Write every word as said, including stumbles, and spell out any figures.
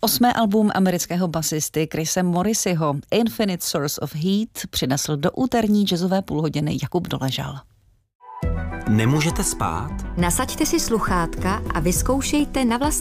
Osmé album amerického basisty Chrise Morriseyho Infinite Source of Heat přinesl do úterní jazzové půlhodiny Jakub Doležal. Nemůžete spát? Nasaďte si sluchátka a vyzkoušejte na vlastní